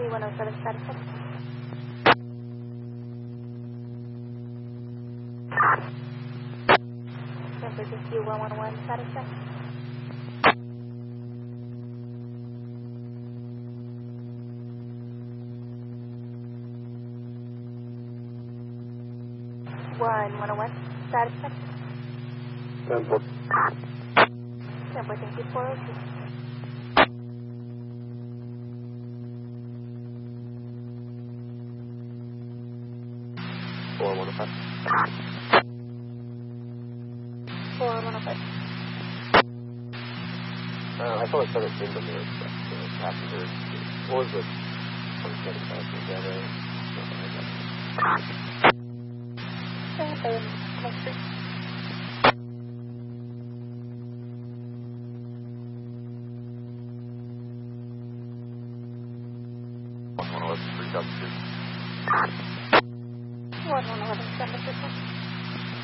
107 status check. San Francisco 111 status check. San Francisco 402. Four one five. 4105. I thought it said it seemed to me as passenger. What was it? 27 passengers, Next street. Street up to 1111 San Francisco.